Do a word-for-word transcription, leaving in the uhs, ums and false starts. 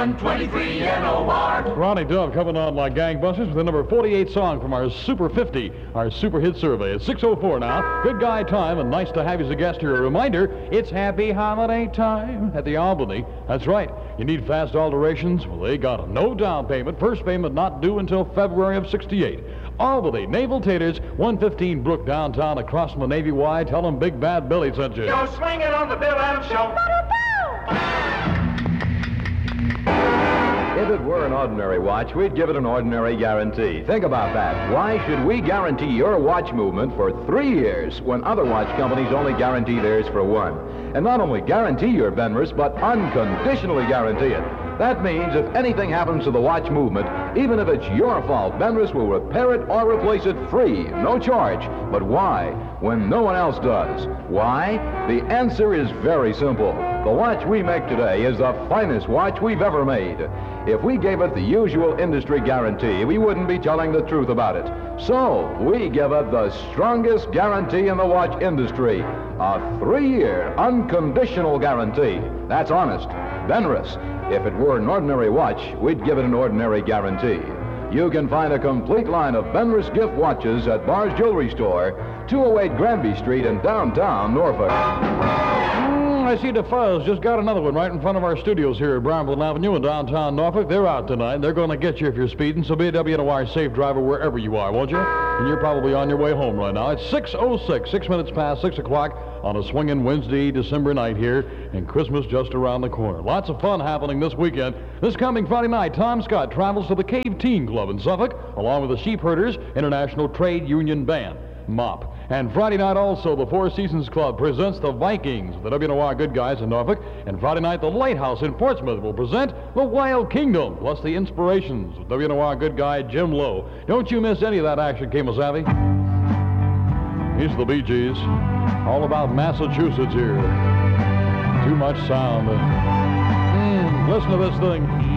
twenty-three N O R. Ronnie Dove coming on like gangbusters with the number forty-eight song from our Super fifty, our Super Hit Survey. It's six oh four now. Good guy time, and nice to have you as a guest here. A reminder, it's happy holiday time at the Albany. That's right. You need fast alterations? Well, they got a no down payment. First payment not due until February of sixty-eight. Albany, Naval Taters, one fifteen Brook downtown across from the Navy Y. Tell them Big Bad Billy sent you. You're swinging on the Bill Adams Show. If it were an ordinary watch, we'd give it an ordinary guarantee. Think about that. Why should we guarantee your watch movement for three years when other watch companies only guarantee theirs for one? And not only guarantee your Benrus, but unconditionally guarantee it. That means if anything happens to the watch movement, even if it's your fault, Benrus will repair it or replace it free, no charge. But why, when no one else does? Why? The answer is very simple. The watch we make today is the finest watch we've ever made. If we gave it the usual industry guarantee, we wouldn't be telling the truth about it. So, we give it the strongest guarantee in the watch industry. A three-year unconditional guarantee. That's honest. Benrus. If it were an ordinary watch, we'd give it an ordinary guarantee. You can find a complete line of Benrus gift watches at Barr's Jewelry Store, two oh eight Granby Street in downtown Norfolk. Mm, I see the Fuzz just got another one right in front of our studios here at Brownville Avenue in downtown Norfolk. They're out tonight. They're going to get you if you're speeding, so be a W N O R safe driver wherever you are, won't you? And you're probably on your way home right now. It's six oh six, six minutes past six o'clock on a swinging Wednesday, December night here, and Christmas just around the corner. Lots of fun happening this weekend. This coming Friday night, Tom Scott travels to the Cave Teen Club in Suffolk, along with the Sheepherders International Trade Union Band, MOP. And Friday night also, the Four Seasons Club presents the Vikings, the W N O R good guys in Norfolk. And Friday night, the Lighthouse in Portsmouth will present the Wild Kingdom, plus the Inspirations with W N O R good guy Jim Lowe. Don't you miss any of that action, Kemosabe. He's the Bee Gees. All about Massachusetts here. Too much sound. Mm, listen to this thing.